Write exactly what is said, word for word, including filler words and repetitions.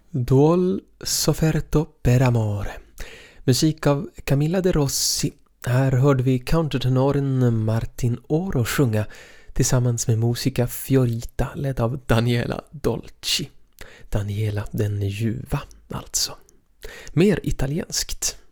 Duol sofferto per amore. Musik av Camilla de Rossi. Här hörde vi countertenoren Martin Oro sjunga tillsammans med Musica Fiorita ledd av Daniela Dolci. Daniela den ljuva alltså. Mer italienskt.